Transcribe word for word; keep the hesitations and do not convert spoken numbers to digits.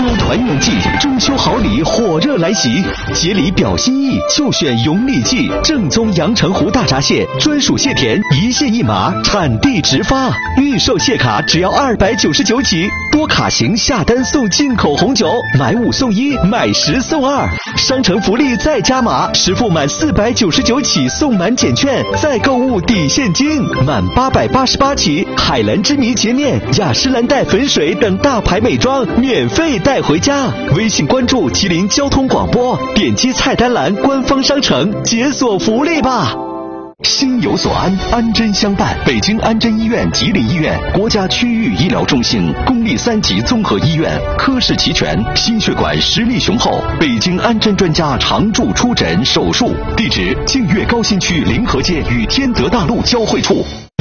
秋团圆季，中秋好礼火热来袭，节礼表心意就选永利记，正宗阳澄湖大闸蟹，专属蟹田，一蟹一码，产地直发，预售蟹卡只要二百九十九起，多卡型下单送进口红酒，买五送一，买十送二，商城福利再加码，实付满四百九十九起送满减券，再购物抵现金，满八百八十八起，海蓝之谜洁面、雅诗兰黛粉水等大牌美妆免费带回家。微信关注麒麟交通广播，点击菜单栏官方商城解锁福利吧。心有所安，安贞相伴。北京安贞医院吉林医院国家区域医疗中心，公立三级综合医院，科室齐全，心血管实力雄厚。北京安贞专家常驻出诊手术，地址: 净月高新区临河街与天德大路交汇处。